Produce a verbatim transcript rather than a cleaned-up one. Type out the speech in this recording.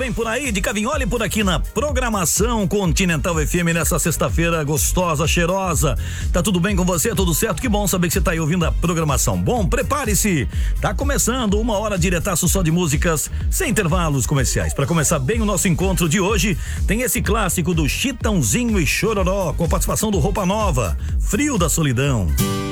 bem por aí? De Cavinholi por aqui na programação Continental F M nessa sexta-feira gostosa, cheirosa. Tá tudo bem com você? Tudo certo? Que bom saber que você tá aí ouvindo a programação. Bom, prepare-se. Tá começando uma hora diretaço só de músicas sem intervalos comerciais. Para começar bem o nosso encontro de hoje, tem esse clássico do Chitãozinho e Chororó com participação do Roupa Nova, Frio da Solidão.